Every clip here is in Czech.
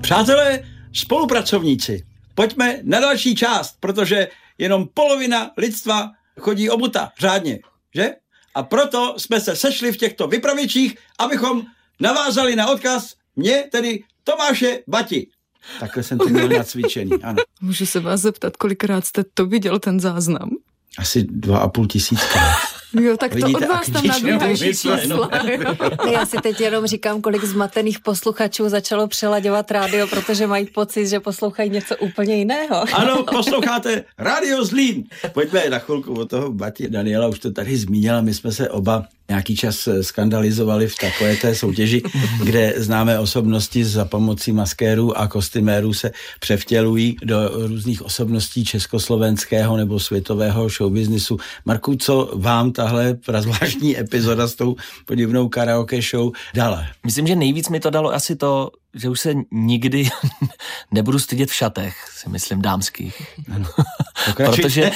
Přátelé, spolupracovníci, pojďme na další část, protože jenom polovina lidstva chodí obuta řádně, že? A proto jsme se sešli v těchto vypravěčích, abychom navázali na odkaz mě, tedy Tomáše Bati. Takhle jsem to měl nacvičený, ano. Můžu se vás zeptat, kolikrát jste to viděl, ten záznam? Asi 2,5 tisíckrát. Jo, tak vidíte, to od vás tam nabíhají čísla. Já si teď jenom říkám, kolik zmatených posluchačů začalo přelaďovat rádio, protože mají pocit, že poslouchají něco úplně jiného. Ano, posloucháte Rádio Zlín. Pojďme na chvilku od toho Bati. Daniela už to tady zmínila, my jsme se oba nějaký čas skandalizovali v takové té soutěži, kde známé osobnosti za pomocí maskérů a kostymérů se převtělují do různých osobností československého nebo světového showbiznisu. Marku, co vám tahle prazvláštní epizoda s tou podivnou karaoke show dala? Myslím, že nejvíc mi to dalo asi to, že už se nikdy nebudu stydět v šatech, si myslím, dámských. Ano. Protože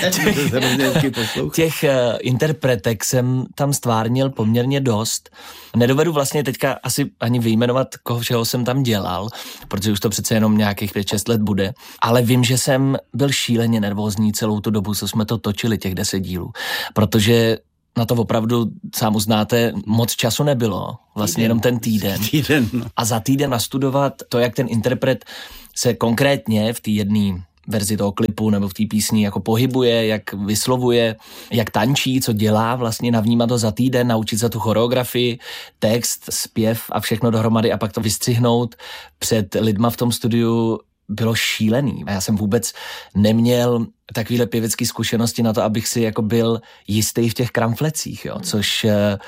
těch interpretek jsem tam stvárnil poměrně dost. Nedovedu vlastně teďka asi ani vyjmenovat, koho všeho jsem tam dělal, protože už to přece jenom nějakých 5-6 let bude, ale vím, že jsem byl šíleně nervózní celou tu dobu, co jsme to točili, těch 10 dílů, protože na to opravdu, sám uznáte, moc času nebylo. Vlastně jenom ten týden. No. A za týden nastudovat to, jak ten interpret se konkrétně v té jedné verzi toho klipu nebo v té písni jako pohybuje, jak vyslovuje, jak tančí, co dělá, vlastně navnímat to za týden, naučit se tu choreografii, text, zpěv a všechno dohromady a pak to vystřihnout před lidma v tom studiu bylo šílený. Já jsem vůbec neměl takovýhle pěvecký zkušenosti na to, abych si jako byl jistý v těch kramflecích, jo, což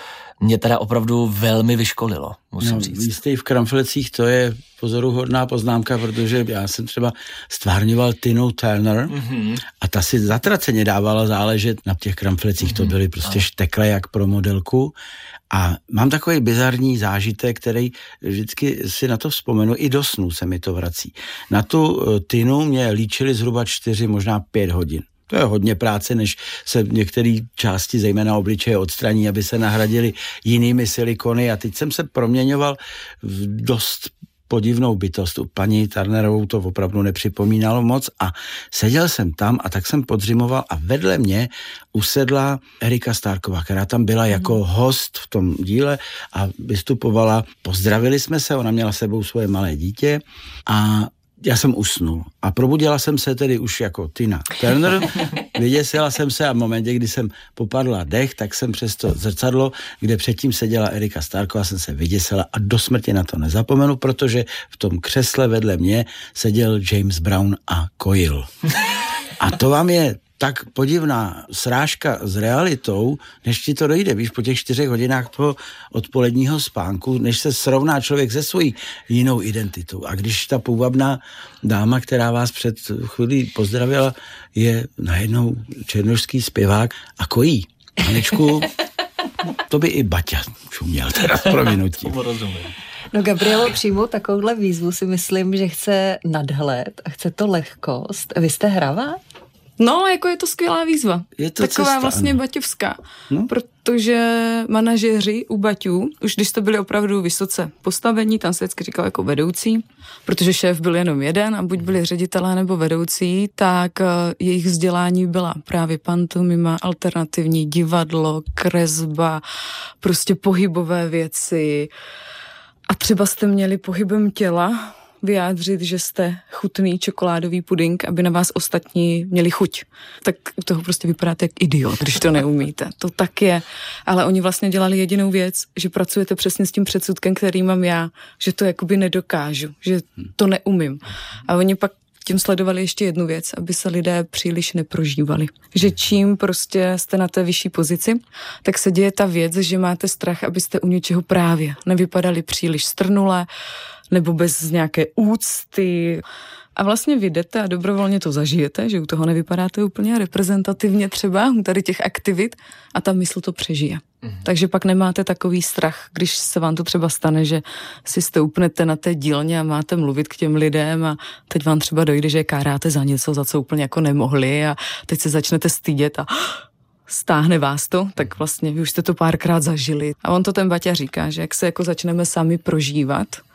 mě teda opravdu velmi vyškolilo, musím říct. Jistý v kramflecích, to je pozoruhodná poznámka, protože já jsem třeba stvárňoval Tinu Turner a ta si zatraceně dávala záležet na těch kramflecích, to byly prostě štekle jak pro modelku. A mám takový bizarní zážitek, který vždycky si na to vzpomenu, i do snu se mi to vrací. Na tu Tinu mě líčili zhruba 4, možná 5 hodin. To je hodně práce, než se některé části, zejména obličeje, odstraní, aby se nahradili jinými silikony. A teď jsem se proměňoval v dost podivnou bytost. U paní Turnerovou to opravdu nepřipomínalo moc a seděl jsem tam a tak jsem podřimoval a vedle mě usedla Erika Starková, která tam byla jako host v tom díle a vystupovala. Pozdravili jsme se, ona měla sebou svoje malé dítě a já jsem usnul a probudila jsem se tedy už jako Tina Turner, vyděsila jsem se a v momentě, kdy jsem popadla dech, tak jsem přes to zrcadlo, kde předtím seděla Erika Starková, jsem se vyděsila a do smrti na to nezapomenu, protože v tom křesle vedle mě seděl James Brown a Coil. A to vám je tak podivná srážka s realitou, než ti to dojde, víš, po těch 4 hodinách toho odpoledního spánku, než se srovná člověk se svojí jinou identitou. A když ta půvabná dáma, která vás před chvílí pozdravila, je najednou černošský zpěvák a kojí. Panečku, to by i Baťa čuměl teda s prominutím. No Gabrielo, přijmout takovouhle výzvu si myslím, že chce nadhled a chce to lehkost. Vy jste hravá? No, jako je to skvělá výzva. Je to taková cesta, vlastně ano. baťovská, protože manažeři u Baťů, už když to byli opravdu vysoce postavení, tam se vždycky říkal jako vedoucí, protože šéf byl jenom jeden a buď byli ředitelé nebo vedoucí, tak jejich vzdělání byla právě pantomima, alternativní divadlo, kresba, prostě pohybové věci a třeba jste měli pohybem těla vyjádřit, že jste chutný čokoládový puding, aby na vás ostatní měli chuť. Tak u toho prostě vypadáte jak idiot, když to neumíte. To tak je. Ale oni vlastně dělali jedinou věc, že pracujete přesně s tím předsudkem, který mám já, že to jakoby nedokážu, že to neumím. A oni pak tím sledovali ještě jednu věc, aby se lidé příliš neprožívali. Že čím prostě jste na té vyšší pozici, tak se děje ta věc, že máte strach, abyste u něčeho právě nevypadali příliš strnule, nebo bez nějaké úcty. A vlastně vy jdete a dobrovolně to zažijete, že u toho nevypadáte úplně reprezentativně třeba, u tady těch aktivit a ta mysl to přežije. Takže pak nemáte takový strach, když se vám to třeba stane, že si stoupnete na té dílně a máte mluvit k těm lidem a teď vám třeba dojde, že káráte za něco, za co úplně jako nemohli a teď se začnete stydět a stáhne vás to, tak vlastně vy už jste to párkrát zažili. A on to ten Baťa říká, že jak se jako začneme sami prožívat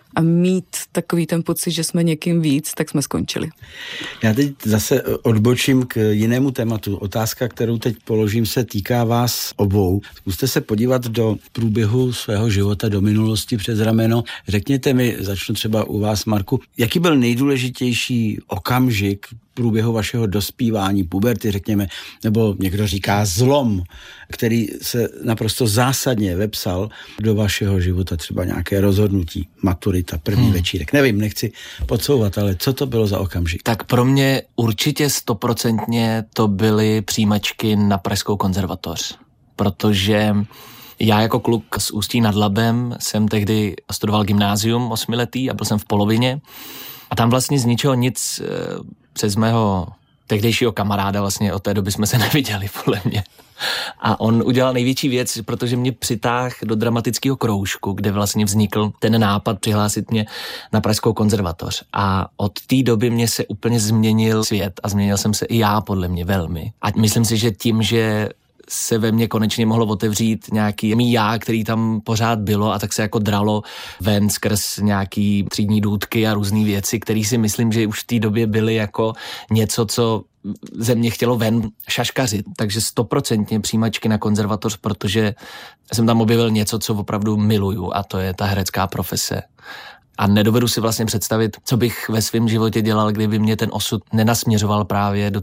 a mít takový ten pocit, že jsme někým víc, tak jsme skončili. Já teď zase odbočím k jinému tématu. Otázka, kterou teď položím, se týká vás obou. Zkuste se podívat do průběhu svého života, do minulosti přes rameno. Řekněte mi, začnu třeba u vás, Marku, jaký byl nejdůležitější okamžik průběhu vašeho dospívání, puberty, řekněme, nebo někdo říká zlom, který se naprosto zásadně vepsal do vašeho života, třeba nějaké rozhodnutí, maturita, první večírek. Nevím, nechci podsouvat, ale co to bylo za okamžik? Tak pro mě určitě 100% to byly přijímačky na Pražskou konzervatoř, protože já jako kluk z Ústí nad Labem jsem tehdy studoval gymnázium 8letý a byl jsem v polovině a tam vlastně z ničeho nic přes mého tehdejšího kamaráda, vlastně od té doby jsme se neviděli, podle mě. A on udělal největší věc, protože mě přitáhl do dramatického kroužku, kde vlastně vznikl ten nápad přihlásit mě na Pražskou konzervatoř. A od té doby mě se úplně změnil svět a změnil jsem se i já, podle mě, velmi. A myslím si, že tím, že se ve mně konečně mohlo otevřít nějaký mý já, který tam pořád bylo a tak se jako dralo ven skrz nějaký třídní důtky a různý věci, které si myslím, že už v té době byly jako něco, co ze mě chtělo ven šaškařit. Takže 100% přijímačky na konzervatoř, protože jsem tam objevil něco, co opravdu miluju a to je ta herecká profese. A nedovedu si vlastně představit, co bych ve svém životě dělal, kdyby mě ten osud nenasměřoval právě do